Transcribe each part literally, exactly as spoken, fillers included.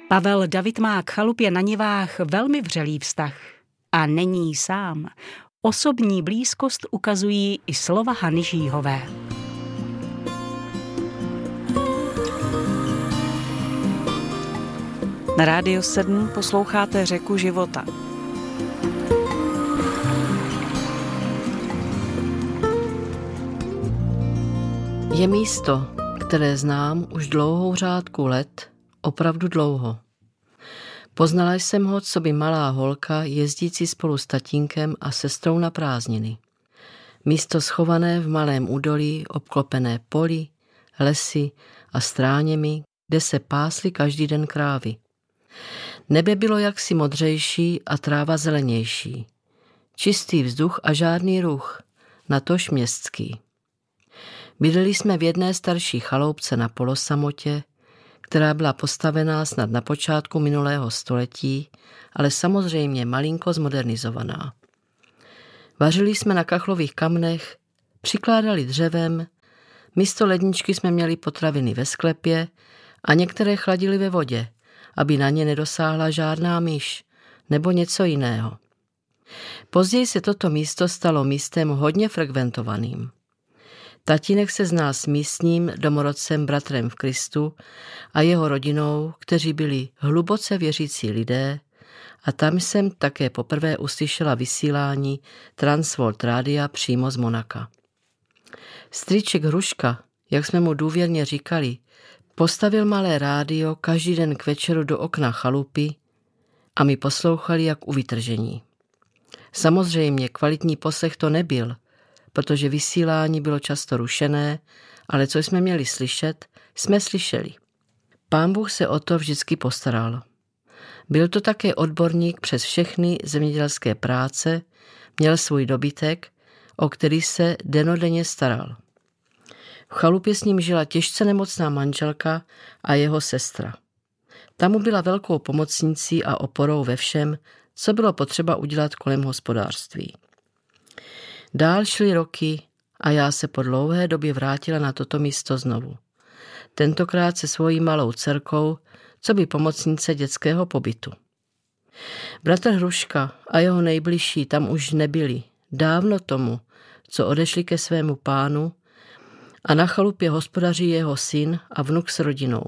Pavel David má k chalupě na Nivách velmi vřelý vztah. A není sám. Osobní blízkost ukazují i slova Hany Žíhové. Na Rádiu sedm posloucháte Řeku života. Je místo, které znám už dlouhou řádku let, opravdu dlouho. Poznala jsem ho, co by malá holka jezdící spolu s tatínkem a sestrou na prázdniny. Místo schované v malém údolí, obklopené poli, lesy a stráněmi, kde se pásly každý den krávy. Nebe bylo jaksi modřejší a tráva zelenější. Čistý vzduch a žádný ruch, natož městský. Bydleli jsme v jedné starší chaloupce na polosamotě, která byla postavená snad na počátku minulého století, ale samozřejmě malinko zmodernizovaná. Vařili jsme na kachlových kamnech, přikládali dřevem, místo ledničky jsme měli potraviny ve sklepě a některé chladili ve vodě, aby na ně nedosáhla žádná myš nebo něco jiného. Později se toto místo stalo místem hodně frekventovaným. Tatínek se zná s místním domorodcem bratrem v Kristu a jeho rodinou, kteří byli hluboce věřící lidé, a tam jsem také poprvé uslyšela vysílání Transworld Rádia přímo z Monaka. Strýček Hruška, jak jsme mu důvěrně říkali, postavil malé rádio každý den k večeru do okna chalupy a my poslouchali jak u vytržení. Samozřejmě kvalitní poslech to nebyl, protože vysílání bylo často rušené, ale co jsme měli slyšet, jsme slyšeli. Pán Bůh se o to vždycky postaral. Byl to také odborník přes všechny zemědělské práce, měl svůj dobytek, o který se dennodenně staral. V chalupě s ním žila těžce nemocná manželka a jeho sestra. Ta mu byla velkou pomocnicí a oporou ve všem, co bylo potřeba udělat kolem hospodářství. Dál šly roky a já se po dlouhé době vrátila na toto místo znovu. Tentokrát se svojí malou dcerkou, co by pomocnice dětského pobytu. Bratr Hruška a jeho nejbližší tam už nebyli, dávno tomu, co odešli ke svému pánu, a na chalupě hospodaří jeho syn a vnuk s rodinou.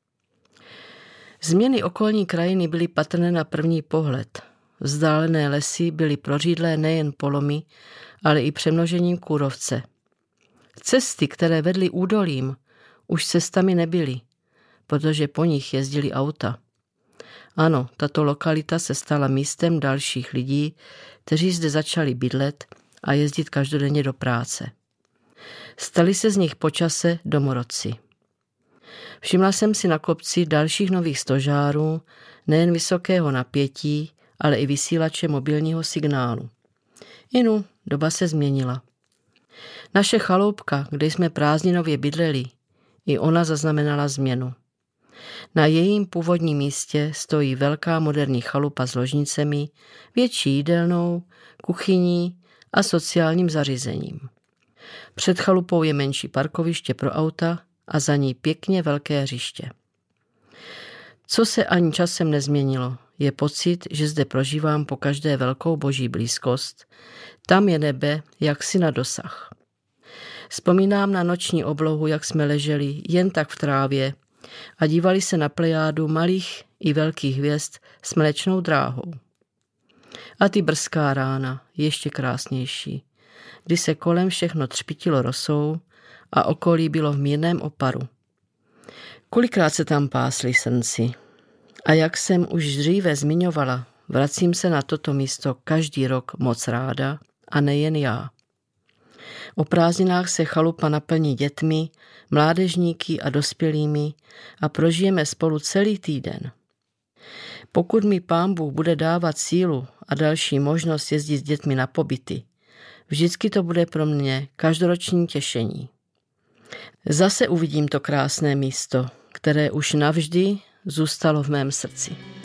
Změny okolní krajiny byly patrné na první pohled. Vzdálené lesy byly prořídlé nejen polomy, ale i přemnožením kůrovce. Cesty, které vedly údolím, už cestami nebyly, protože po nich jezdili auta. Ano, tato lokalita se stala místem dalších lidí, kteří zde začali bydlet a jezdit každodenně do práce. Stali se z nich po čase domorodci. Všimla jsem si na kopci dalších nových stožárů, nejen vysokého napětí, ale i vysílače mobilního signálu. Inu, doba se změnila. Naše chaloupka, kde jsme prázdninově bydleli, i ona zaznamenala změnu. Na jejím původním místě stojí velká moderní chalupa s ložnicemi, větší jídelnou, kuchyní a sociálním zařízením. Před chalupou je menší parkoviště pro auta a za ní pěkně velké hřiště. Co se ani časem nezměnilo, je pocit, že zde prožívám po každé velkou boží blízkost. Tam je nebe jaksi na dosah. Vzpomínám na noční oblohu, jak jsme leželi jen tak v trávě a dívali se na plejádu malých i velkých hvězd s mléčnou dráhou. A ty brzká rána, ještě krásnější, kdy se kolem všechno třpitilo rosou a okolí bylo v mírném oparu. Kolikrát se tam pásli srnci. A jak jsem už dříve zmiňovala, vracím se na toto místo každý rok moc ráda a nejen já. O prázdninách se chalupa naplní dětmi, mládežníky a dospělými a prožijeme spolu celý týden. Pokud mi Pán Bůh bude dávat sílu a další možnost jezdit s dětmi na pobyty, vždycky to bude pro mě každoroční těšení. Zase uvidím to krásné místo, které už navždy zůstalo v mém srdci.